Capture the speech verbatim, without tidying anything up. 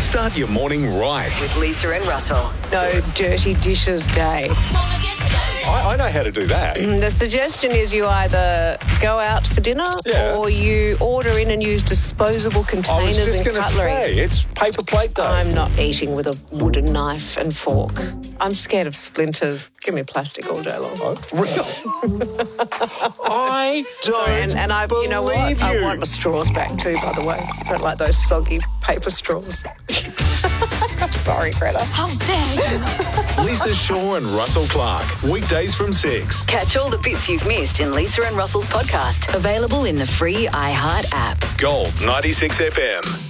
Start your morning right. With Lisa and Russell. No dirty dishes day. I, I know how to do that. The suggestion is you either go out for dinner Yeah. or you order in and use disposable I was containers just and going to cutlery. say, it's paper plate day. I'm not eating with a wooden knife and fork. I'm scared of splinters. Give me plastic all day long. Oh, really? I don't And, and I, you know what? believe I you. want my straws back too, by the way. Don't like those soggy paper straws. Sorry, Greta. How dare you? Lisa Shaw and Russell Clark. Weekdays from six. Catch all the bits you've missed in Lisa and Russell's podcast. Available in the free iHeart app. Gold ninety-six F M.